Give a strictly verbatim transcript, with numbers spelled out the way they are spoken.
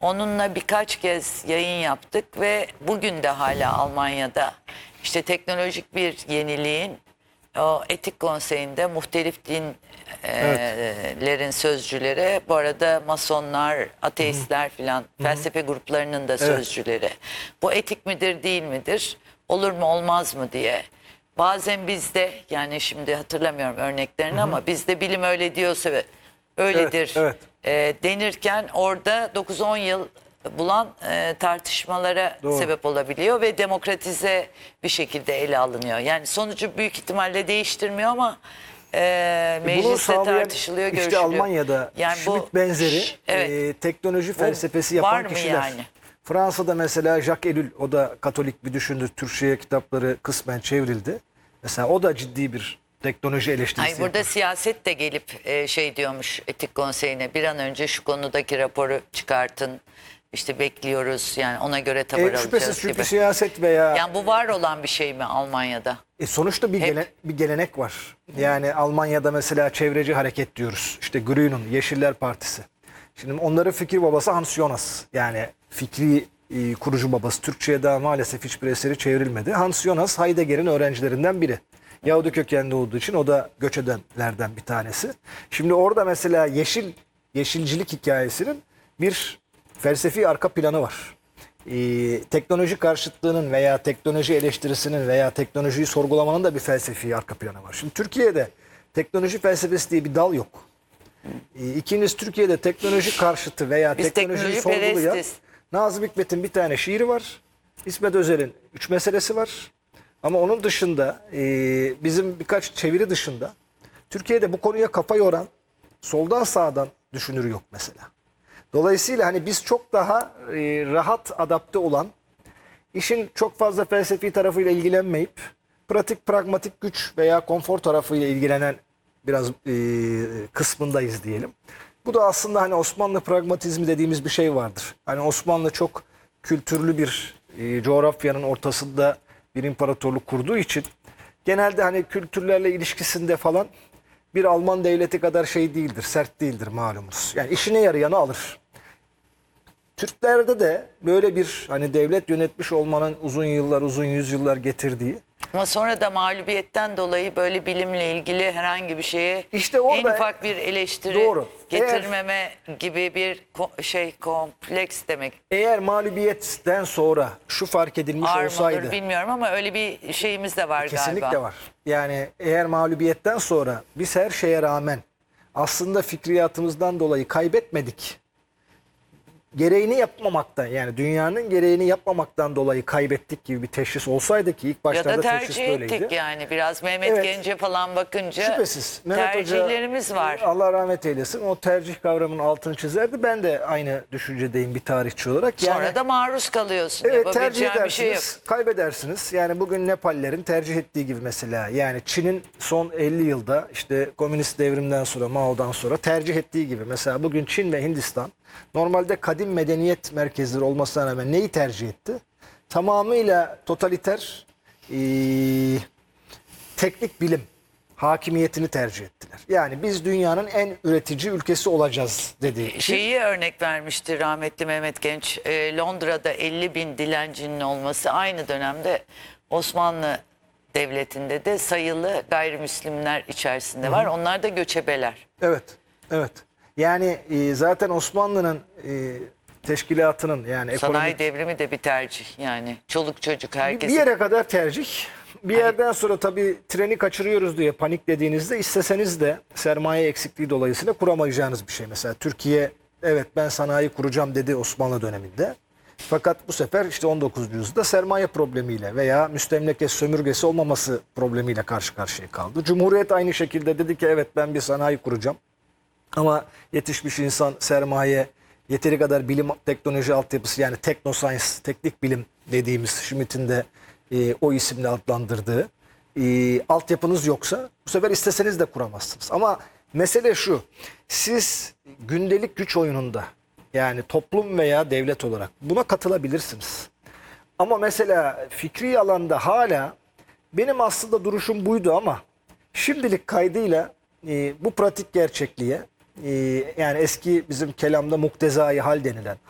Onunla birkaç kez yayın yaptık ve bugün de hala Almanya'da işte teknolojik bir yeniliğin o etik konseyinde muhtelif dinlerin sözcüleri, bu arada masonlar, ateistler filan, felsefe gruplarının da sözcüleri. Bu etik midir değil midir, olur mu olmaz mı diye. Bazen bizde, yani şimdi hatırlamıyorum örneklerini, hı hı, ama bizde bilim öyle diyorsa ve öyledir, evet, evet. E, denirken orada dokuz on yıl bulan e, tartışmalara Doğru. sebep olabiliyor ve demokratize bir şekilde ele alınıyor. Yani sonucu büyük ihtimalle değiştirmiyor ama e, mecliste tartışılıyor, işte görüşülüyor. Almanya'da yani Schmitt benzeri Şş, evet. e, teknoloji Bu felsefesi var yapan mı kişiler. yani? Fransa'da mesela Jacques Ellul, o da Katolik bir düşünür. Türkçe'ye kitapları kısmen çevrildi. Mesela o da ciddi bir teknoloji eleştirisi Hayır, burada yapar. siyaset de gelip e, şey diyormuş etik konseyine, bir an önce şu konudaki raporu çıkartın. İşte bekliyoruz, yani ona göre tavır E, alacağız şüphesiz çünkü gibi. siyaset veya... Yani bu var olan bir şey mi Almanya'da? E sonuçta bir, Hep. gele, bir gelenek var. Yani Almanya'da mesela çevreci hareket diyoruz. İşte Grünen, Yeşiller Partisi. Şimdi onların fikir babası Hans Jonas. Yani fikri e, kurucu babası. Türkçe'ye daha maalesef hiçbir eseri çevrilmedi. Hans Jonas Heidegger'in öğrencilerinden biri. Yahudi kökenli olduğu için o da göç edenlerden bir tanesi. Şimdi orada mesela yeşil yeşilcilik hikayesinin bir felsefi arka planı var. Ee, teknoloji karşıtlığının veya teknoloji eleştirisinin veya teknolojiyi sorgulamanın da bir felsefi arka planı var. Şimdi Türkiye'de teknoloji felsefesi diye bir dal yok. Ee, İkincisi, Türkiye'de teknoloji karşıtı veya Biz teknolojiyi teknoloji sorgulayan perestis. Nazım Hikmet'in bir tane şiiri var. İsmet Özel'in üç meselesi var. Ama onun dışında e, bizim birkaç çeviri dışında Türkiye'de bu konuya kafa yoran soldan sağdan düşünür yok mesela. Dolayısıyla hani biz çok daha e, rahat adapte olan, işin çok fazla felsefi tarafıyla ilgilenmeyip pratik, pragmatik güç veya konfor tarafıyla ilgilenen biraz e, kısmındayız diyelim. Bu da aslında hani Osmanlı pragmatizmi dediğimiz bir şey vardır. Hani Osmanlı çok kültürlü bir e, coğrafyanın ortasında bir imparatorluk kurduğu için genelde hani kültürlerle ilişkisinde falan bir Alman devleti kadar şey değildir, sert değildir malumunuz. Yani işine yarayanı alır. Türklerde de böyle bir hani devlet yönetmiş olmanın uzun yıllar, uzun yüzyıllar getirdiği. Ama sonra da mağlubiyetten dolayı böyle bilimle ilgili herhangi bir şeye İşte orada, en ufak bir eleştiri doğru, getirmeme eğer, gibi bir ko şey kompleks demek. Eğer mağlubiyetten sonra şu fark edilmiş Ağır olsaydı. mıdır bilmiyorum ama öyle bir şeyimiz de var kesinlikle galiba. Kesinlikle var. Yani eğer mağlubiyetten sonra biz her şeye rağmen aslında fikriyatımızdan dolayı kaybetmedik. Gereğini yapmamaktan, yani dünyanın gereğini yapmamaktan dolayı kaybettik gibi bir teşhis olsaydı, ki ilk Ya başlarda da teşhis tercih böyleydi. ettik yani biraz Mehmet Evet. Gence'ye falan bakınca Şüphesiz. Mehmet tercihlerimiz Hoca, var. Allah rahmet eylesin, o tercih kavramının altını çizerdi. Ben de aynı düşüncedeyim bir tarihçi olarak. Yani, Sonra da maruz kalıyorsun. evet, tercih Yapabileceğin bir şey yok. edersiniz, kaybedersiniz. Yani bugün Nepallerin tercih ettiği gibi mesela. Yani Çin'in son elli yılda işte komünist devrimden sonra, Mao'dan sonra tercih ettiği gibi. Mesela bugün Çin ve Hindistan normalde kadim medeniyet merkezleri olmasına rağmen neyi tercih etti? Tamamıyla totaliter ee, teknik bilim hakimiyetini tercih ettiler. Yani biz dünyanın en üretici ülkesi olacağız dediği. Şeyi örnek vermişti rahmetli Mehmet Genç. E, Londra'da elli bin dilencinin olması aynı dönemde Osmanlı Devleti'nde de sayılı gayrimüslimler içerisinde var. Hı hı. Onlar da göçebeler. Evet, evet. Yani e, zaten Osmanlı'nın e, teşkilatının yani sanayi ekonomik... devrimi de bir tercih yani. Çoluk çocuk herkes. Bir yere kadar tercih. Bir yerden sonra tabii treni kaçırıyoruz diye paniklediğinizde isteseniz de sermaye eksikliği dolayısıyla kuramayacağınız bir şey. Mesela Türkiye evet ben sanayi kuracağım dedi Osmanlı döneminde. Fakat bu sefer işte on dokuzuncu yüzyılda sermaye problemiyle veya müstemleke sömürgesi olmaması problemiyle karşı karşıya kaldı. Cumhuriyet aynı şekilde dedi ki evet ben bir sanayi kuracağım. Ama yetişmiş insan, sermaye, yeteri kadar bilim, teknoloji altyapısı, yani teknoscience, teknik bilim dediğimiz Schmitt'in de e, o isimle adlandırdığı e, altyapınız yoksa bu sefer isteseniz de kuramazsınız. Ama mesele şu, siz gündelik güç oyununda, yani toplum veya devlet olarak buna katılabilirsiniz. Ama mesela fikri alanda hala benim aslında duruşum buydu ama şimdilik kaydıyla e, bu pratik gerçekliğe, e, yani eski bizim kelamda muktezai hal denilen,